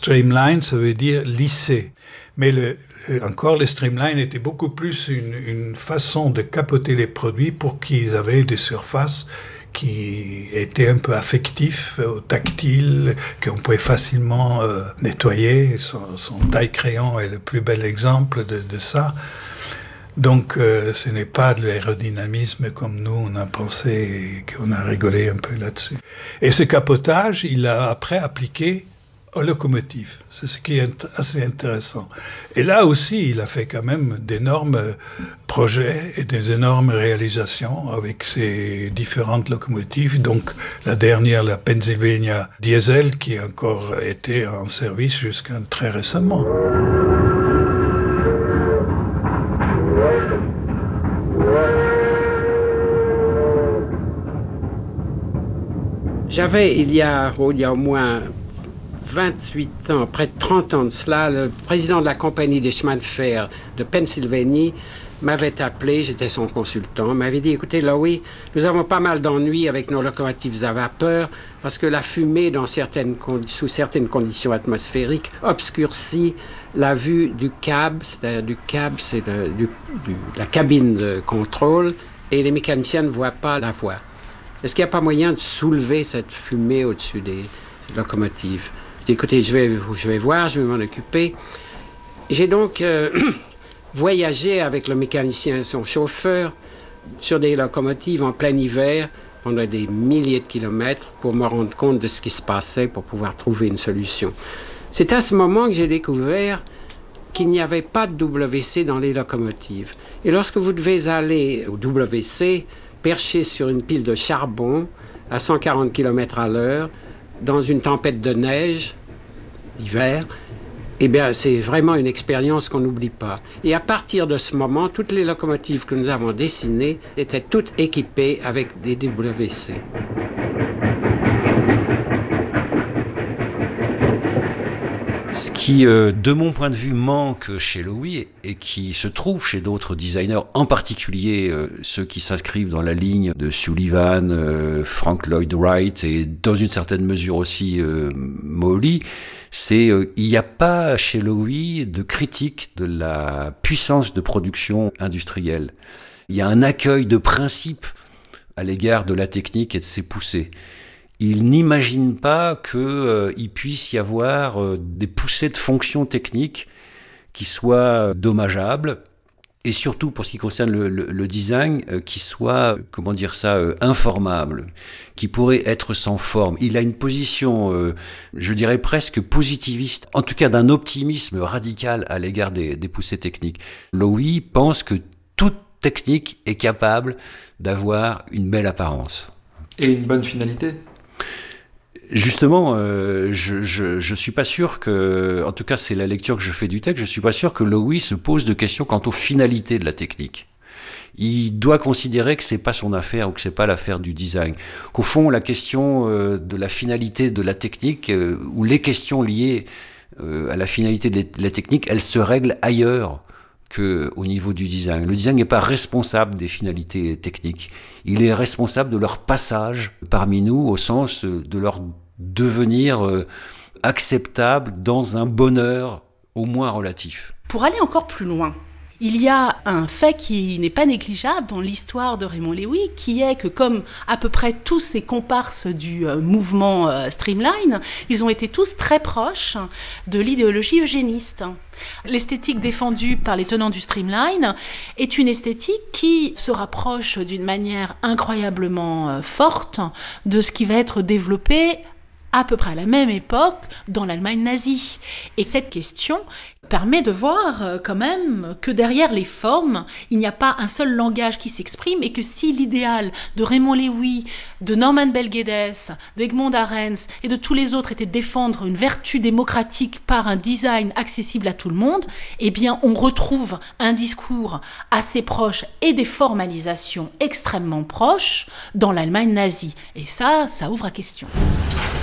streamline, ça veut dire lisser. Mais encore, le streamline était beaucoup plus une façon de capoter les produits pour qu'ils avaient des surfaces qui étaient un peu affectives, tactiles, qu'on pouvait facilement nettoyer. Son taille-crayon est le plus bel exemple de ça. Donc, ce n'est pas de l'aérodynamisme comme nous, on a pensé, qu'on a rigolé un peu là-dessus. Et ce capotage, il l'a après appliqué aux locomotives. C'est ce qui est assez intéressant. Et là aussi, il a fait quand même d'énormes projets et des énormes réalisations avec ses différentes locomotives. Donc, la dernière, la Pennsylvania Diesel, qui a encore été en service jusqu'à très récemment. J'avais, il y a au moins 28 ans, près de 30 ans de cela, le président de la compagnie des chemins de fer de Pennsylvanie m'avait appelé, j'étais son consultant, m'avait dit, écoutez, Lowy, nous avons pas mal d'ennuis avec nos locomotives à vapeur parce que la fumée, sous certaines conditions atmosphériques, obscurcit la vue du cab, c'est la cabine de contrôle, et les mécaniciens ne voient pas la voie. Est-ce qu'il n'y a pas moyen de soulever cette fumée au-dessus des locomotives? J'ai dit, écoutez, je vais voir, je vais m'en occuper. J'ai donc voyagé avec le mécanicien et son chauffeur sur des locomotives en plein hiver pendant des milliers de kilomètres pour me rendre compte de ce qui se passait pour pouvoir trouver une solution. C'est à ce moment que j'ai découvert qu'il n'y avait pas de WC dans les locomotives. Et lorsque vous devez aller au WC, perché sur une pile de charbon à 140 km à l'heure, dans une tempête de neige, hiver, eh bien, c'est vraiment une expérience qu'on n'oublie pas. Et à partir de ce moment, toutes les locomotives que nous avons dessinées étaient toutes équipées avec des WC. Ce qui, de mon point de vue, manque chez Lowy et qui se trouve chez d'autres designers, en particulier ceux qui s'inscrivent dans la ligne de Sullivan, Frank Lloyd Wright et dans une certaine mesure aussi Molly, c'est il n'y a pas chez Lowy de critique de la puissance de production industrielle. Il y a un accueil de principe à l'égard de la technique et de ses poussées. Il n'imagine pas qu'il puisse y avoir des poussées de fonctions techniques qui soient dommageables, et surtout pour ce qui concerne le design, qui soient, informables, qui pourraient être sans forme. Il a une position, je dirais presque positiviste, en tout cas d'un optimisme radical à l'égard des poussées techniques. Lowy pense que toute technique est capable d'avoir une belle apparence. Et une bonne finalité. Justement, je suis pas sûr que, en tout cas c'est la lecture que je fais du texte, je suis pas sûr que Lowy se pose de questions quant aux finalités de la technique. Il doit considérer que c'est pas son affaire ou que c'est pas l'affaire du design. Qu'au fond, la question de la finalité de la technique ou les questions liées à la finalité de la technique, elles se règlent ailleurs qu'au niveau du design. Le design n'est pas responsable des finalités techniques. Il est responsable de leur passage parmi nous au sens de leur devenir acceptable dans un bonheur au moins relatif. Pour aller encore plus loin, il y a un fait qui n'est pas négligeable dans l'histoire de Raymond Loewy, qui est que comme à peu près tous ces comparses du mouvement Streamline, ils ont été tous très proches de l'idéologie eugéniste. L'esthétique défendue par les tenants du Streamline est une esthétique qui se rapproche d'une manière incroyablement forte de ce qui va être développé à peu près à la même époque dans l'Allemagne nazie. Et cette question permet de voir quand même que derrière les formes, il n'y a pas un seul langage qui s'exprime et que si l'idéal de Raymond Loewy, de Norman Bel-Geddes, d'Egmont Arends et de tous les autres était de défendre une vertu démocratique par un design accessible à tout le monde, eh bien on retrouve un discours assez proche et des formalisations extrêmement proches dans l'Allemagne nazie. Et ça ouvre à question.